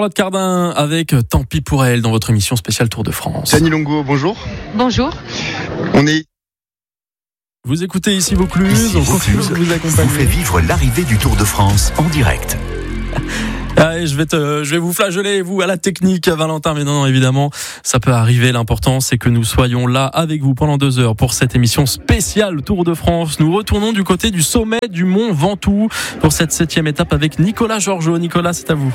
Charlotte Cardin avec Tant pis pour elle dans votre émission spéciale Tour de France. Annie Longo, bonjour. Bonjour. On est... Vous écoutez ici Vaucluse, on continue de vous accompagner. Vous fait vivre l'arrivée du Tour de France en direct. Allez, je vais vous flageoler, vous, à la technique, Valentin. Mais non, évidemment, ça peut arriver. L'important, c'est que nous soyons là avec vous pendant 2 heures pour cette émission spéciale Tour de France. Nous retournons du côté du sommet du Mont Ventoux pour cette 7e étape avec Nicolas Georgeot. Nicolas, c'est à vous.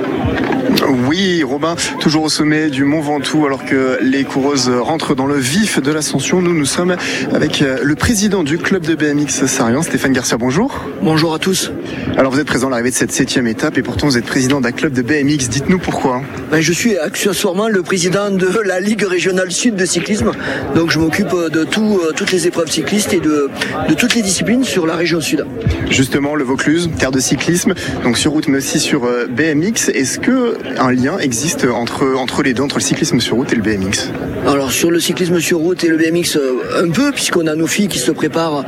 Oui, Robin, toujours au sommet du Mont Ventoux alors que les coureuses rentrent dans le vif de l'ascension. Nous sommes avec le président du club de BMX Sarriens, Stéphane Garcia. Bonjour. Bonjour à tous. Alors vous êtes présent à l'arrivée de cette 7e étape et pourtant vous êtes président d'un club de BMX. Dites-nous pourquoi. Je suis accessoirement le président de la Ligue régionale sud de cyclisme. Donc je m'occupe de toutes les épreuves cyclistes et de toutes les disciplines sur la région sud. Justement, le Vaucluse, terre de cyclisme, donc sur route mais aussi sur BMX. Est-ce que un lien existe entre les deux, entre le cyclisme sur route et le BMX? Alors sur le cyclisme sur route et le BMX un peu, puisqu'on a nos filles qui se préparent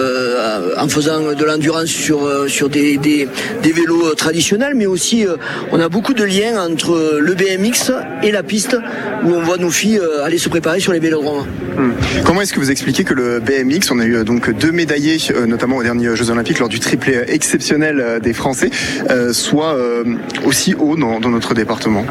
en faisant de l'endurance sur des vélos traditionnels, mais aussi on a beaucoup de liens entre le BMX et la piste où on voit nos filles aller se préparer sur les vélodromes. Comment est-ce que vous expliquez que le BMX, on a eu donc 2 médaillés, notamment aux derniers Jeux Olympiques lors du triplé exceptionnel des Français, soit aussi haut dans notre département?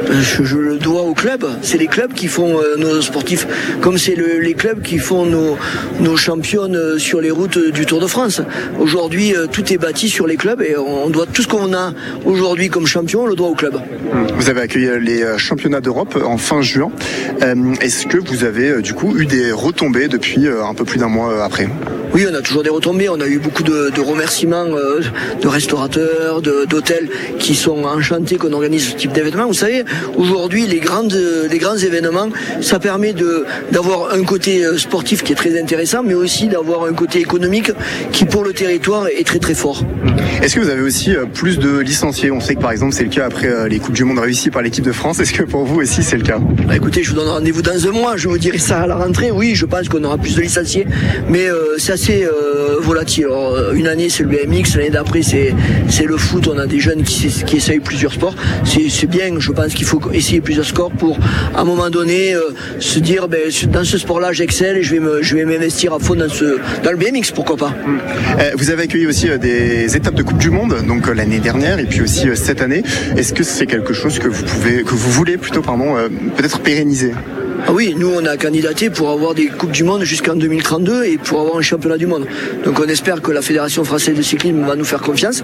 Je le dois au club. C'est les clubs qui font nos sportifs, comme c'est les clubs qui font nos championnes sur les routes du Tour de France. Aujourd'hui, tout est bâti sur les clubs et on doit tout ce qu'on a aujourd'hui comme champion, on le doit au club. Vous avez accueilli les championnats d'Europe en fin juin. Est-ce que vous avez du coup eu des retombées depuis un peu plus d'un mois après? Oui, on a toujours des retombées. On a eu beaucoup de remerciements de restaurateurs, d'hôtels qui sont enchantés qu'on organise ce type d'événement. Vous savez, aujourd'hui, les grands événements, ça permet d'avoir un côté sportif qui est très intéressant, mais aussi d'avoir un côté économique qui, pour le territoire, est très très fort. Est-ce que vous avez aussi plus de licenciés? On sait que par exemple, c'est le cas après les Coupes du Monde réussies par l'équipe de France. Est-ce que pour vous aussi, c'est le cas? Écoutez, je vous donne rendez-vous dans un mois. Je vous dirai ça à la rentrée. Oui, je pense qu'on aura plus de licenciés, mais c'est assez volatile. Alors, une année, c'est le BMX. L'année d'après, c'est le foot. On a des jeunes qui essayent plusieurs sports. C'est bien. Je pense qu'il faut essayer plusieurs sports pour, à un moment donné, se dire, dans ce sport-là, j'excelle et je vais m'investir à fond dans le BMX. Pourquoi pas? Vous avez accueilli aussi des étapes de Coupe du Monde, donc l'année dernière et puis aussi cette année. Est-ce que c'est quelque chose que vous voulez plutôt, peut-être pérenniser? Ah oui, nous on a candidaté pour avoir des Coupes du Monde jusqu'en 2032 et pour avoir un championnat du monde. Donc on espère que la Fédération française de cyclisme va nous faire confiance.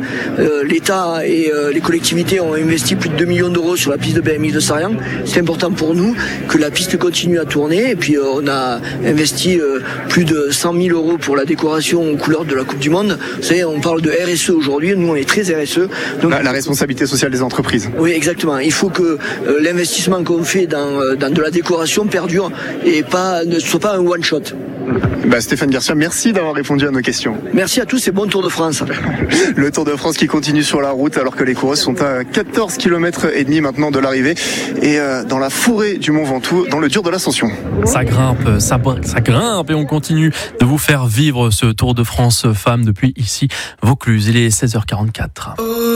L'État et les collectivités ont investi plus de 2 millions d'euros sur la piste de BMX de Sarriens. C'est important pour nous que la piste continue à tourner. Et puis on a investi plus de 100 000 euros pour la décoration aux couleurs de la Coupe du Monde. Vous savez, on parle de RSE aujourd'hui. Nous on est très RSE. Donc, la responsabilité sociale des entreprises. Oui, exactement. Il faut que l'investissement qu'on fait dans de la décoration perdure et ne soit pas un one shot. Stéphane Garcia, merci d'avoir répondu à nos questions. Merci à tous et bon Tour de France. Le Tour de France qui continue sur la route alors que les coureuses sont à 14 km et demi maintenant de l'arrivée et dans la forêt du Mont Ventoux, dans le dur de l'ascension. Ça grimpe et on continue de vous faire vivre ce Tour de France femmes depuis ici Vaucluse. Il est 16h44.